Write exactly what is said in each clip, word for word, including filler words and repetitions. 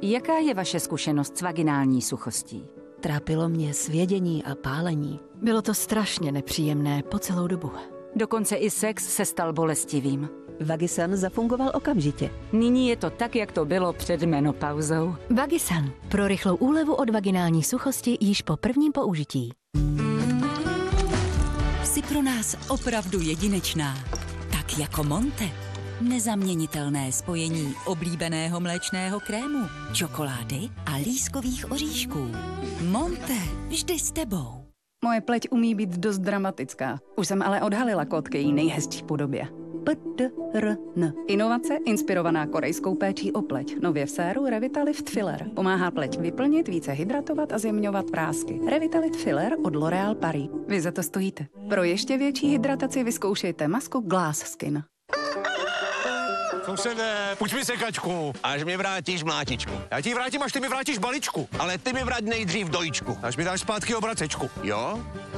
Jaká je vaše zkušenost s vaginální suchostí? Trápilo mě svědění a pálení. Bylo to strašně nepříjemné po celou dobu. Dokonce i sex se stal bolestivým. Vagisan zafungoval okamžitě. Nyní je to tak, jak to bylo před menopauzou. Vagisan. Pro rychlou úlevu od vaginální suchosti již po prvním použití. Jsi pro nás opravdu jedinečná. Tak jako Monte. Nezaměnitelné spojení oblíbeného mléčného krému, čokolády a lískových oříšků. Monte, vždy s tebou. Moje pleť umí být dost dramatická. Už jsem ale odhalila kód k její nejhezčí podobě. P D R N. Inovace inspirovaná korejskou péčí o pleť. Nově v séru Revitalift Filler. Pomáhá pleť vyplnit, více hydratovat a zjemňovat prásky. Revitalift Filler od L'Oréal Paris. Vy za to stojíte. Pro ještě větší hydrataci vyzkoušejte masku Glass Skin. Sousede, půjč mi sekačku. Až mi vrátíš mlátičku. Já ti vrátím, až ty mi vrátíš balíčku. Ale ty mi vrať nejdřív dojičku. Až mi dáš zpátky obracečku. Jo?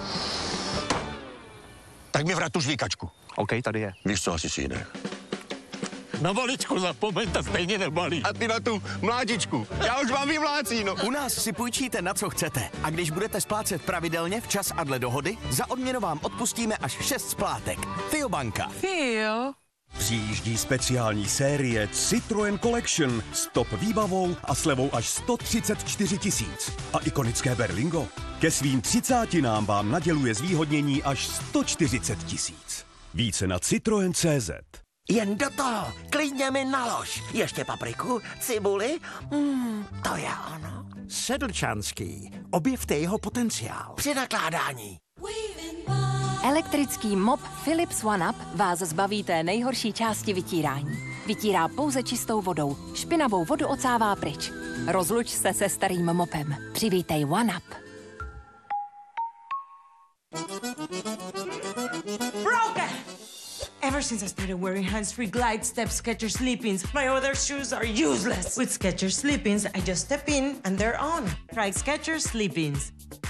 Tak mi vrát tu žvíkačku. OK, tady je. Víš co, asi si ji ne. Na balíčku zapomeň, ta stejně nebalí. A ty na tu mlátičku. Já už mám vyvlácí, no. U nás si půjčíte na co chcete. A když budete splácet pravidelně včas a dle dohody, za odměnu vám odpustíme až šest splátek. Fiobanka. Fio. Přijíždí speciální série Citroën Collection s top výbavou a slevou až sto třicet čtyři tisíc. A ikonické Berlingo ke svým třicátinám vám naděluje zvýhodnění až sto čtyřicet tisíc. Více na Citroën tečka cé zet. Jen do toho, klidně mi nalož. Ještě papriku, cibuli, mm, to je ono. Sedlčanský, objevte jeho potenciál. Při nakládání. Elektrický mop Philips OneUp vás zbaví té nejhorší části vytírání. Vytírá pouze čistou vodou. Špinavou vodu ocává pryč. Rozluč se se starým mopem. Přivítej OneUp. Broken! Ever since I started wearing hands-free glide step Skechers Sleep-ins, my other shoes are useless. With Skechers Sleep-ins, I just step in and they're on. Try Skechers Sleep-ins.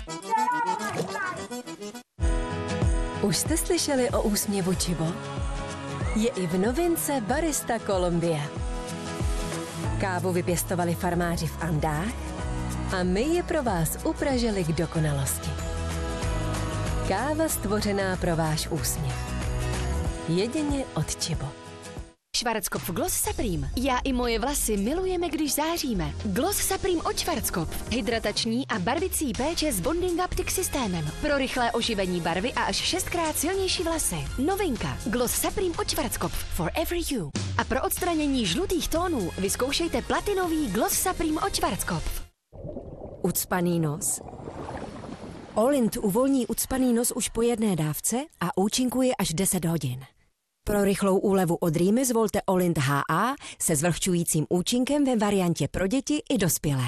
Už jste slyšeli o úsměvu Chibo? Je i v novince Barista Colombia. Kávu vypěstovali farmáři v Andách a my je pro vás upražili k dokonalosti. Káva stvořená pro váš úsměv. Jedině od Chibo. Schwarzkopf Gloss Supreme. Já i moje vlasy milujeme, když záříme. Gloss Supreme od Schwarzkopf. Hydratační a barvicí péče s Bonding Optic systémem. Pro rychlé oživení barvy a až šestkrát silnější vlasy. Novinka. Gloss Supreme od Schwarzkopf. Forever you. A pro odstranění žlutých tónů vyzkoušejte platinový Gloss Supreme od Schwarzkopf. Ucpaný nos. Olint uvolní ucpaný nos už po jedné dávce a účinkuje až deset hodin. Pro rychlou úlevu od rýmy zvolte Olint H A se zvlhčujícím účinkem ve variantě pro děti i dospělé.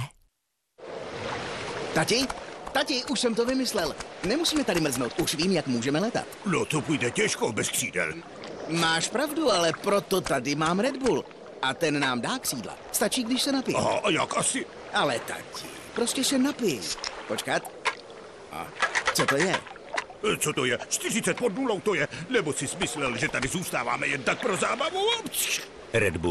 Tati? Tati, už jsem to vymyslel. Nemusíme tady mrznout, už vím, jak můžeme letat. No to půjde těžko bez křídel. Máš pravdu, ale proto tady mám Red Bull. A ten nám dá křídla. Stačí, když se napije. Aha, a jak asi? Ale tati, prostě se napij. Počkat. A co to je? Co to je? čtyřicet pod nulou to je? Nebo jsi smyslel, že tady zůstáváme jen tak pro zábavu? Red Bull.